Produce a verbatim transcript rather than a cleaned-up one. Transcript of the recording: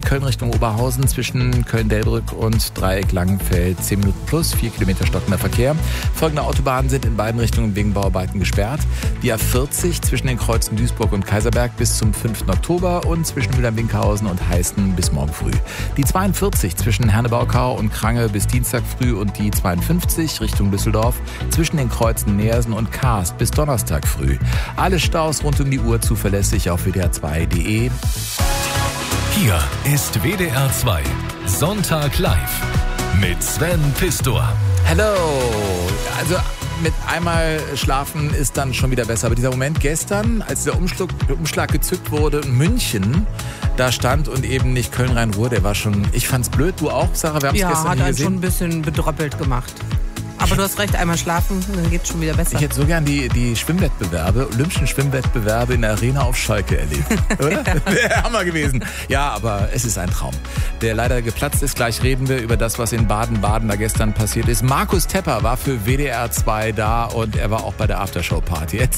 Köln Richtung Oberhausen zwischen Köln-Delbrück und Dreieck Langenfeld zehn Minuten plus, vier Kilometer stockender Verkehr. Folgende Autobahnen sind in beiden Richtungen wegen Bauarbeiten gesperrt. Die A vierzig zwischen den Kreuzen Duisburg und Kaiserberg bis zum fünften Oktober und zwischen Mühlheim-Winkhausen und Heißen bis morgen früh. Die zweiundvierzig zwischen Herne-Baukau und Krange bis Dienstag früh und die zweiundfünfzig Richtung Düsseldorf zwischen den Kreuzen Neersen und Kaast bis Donnerstag früh. Alle Staus rund um die Uhr zuverlässig auf w d r zwei punkt d e. Hier ist W D R zwei Sonntag live mit Sven Pistor. Hello! Also mit einmal schlafen ist dann schon wieder besser. Aber dieser Moment gestern, als der Umschlag, Umschlag gezückt wurde, München da stand und eben nicht Köln-Rhein-Ruhr, der war schon, ich fand's blöd, du auch, Sarah? Wir haben's ja, gestern hat hier einen gesehen. schon ein bisschen bedröppelt gemacht. Aber du hast recht, einmal schlafen, dann geht's schon wieder besser. Ich hätte so gern die, die Schwimmwettbewerbe, Olympischen Schwimmwettbewerbe in der Arena auf Schalke erlebt. Oder? Wäre Hammer gewesen. Ja, aber es ist ein Traum, der leider geplatzt ist. Gleich reden wir über das, was in Baden-Baden da gestern passiert ist. Markus Tepper war für W D R zwei da und er war auch bei der Aftershow-Party. Jetzt